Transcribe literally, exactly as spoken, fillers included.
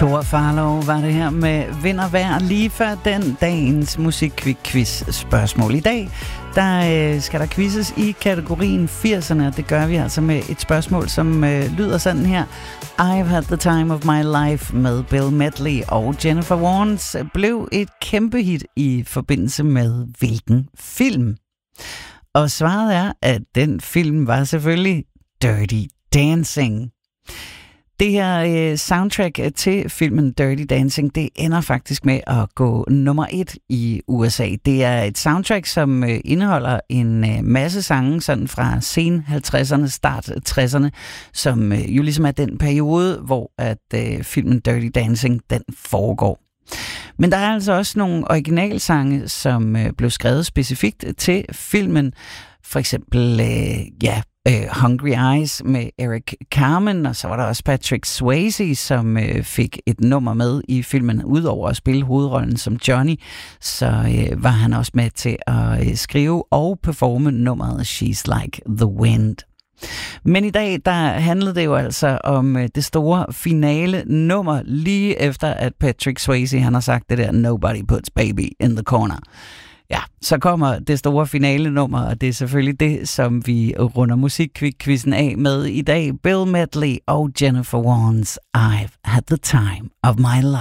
Thor Farlow var det her med Vind og Vejr lige før den dagens musikquiz spørgsmål. I dag der øh, skal der quizzes i kategorien firserne, og det gør vi altså med et spørgsmål, som øh, lyder sådan her. I've Had the Time of My Life med Bill Medley og Jennifer Warnes blev et kæmpe hit i forbindelse med hvilken film? Og svaret er, at den film var selvfølgelig Dirty Dancing. Det her øh, soundtrack til filmen Dirty Dancing, det ender faktisk med at gå nummer et i U S A. Det er et soundtrack, som øh, indeholder en øh, masse sange sådan fra sen halvtredserne, start tresserne, som øh, jo ligesom er den periode, hvor at øh, filmen Dirty Dancing, den foregår. Men der er altså også nogle originalsange, som øh, blev skrevet specifikt til filmen. For eksempel, øh, ja, uh, Hungry Eyes med Eric Carmen, og så var der også Patrick Swayze, som øh, fik et nummer med i filmen. Udover at spille hovedrollen som Johnny, så øh, var han også med til at øh, skrive og performe nummeret She's Like the Wind. Men i dag, der handlede det jo altså om øh, det store finale nummer, lige efter at Patrick Swayze, han har sagt det der, Nobody puts baby in the corner. Ja, så kommer det store finale nummer, og det er selvfølgelig det, som vi runder musikquizzen af med i dag. Bill Medley og Jennifer Warnes, I've Had the Time of My Life.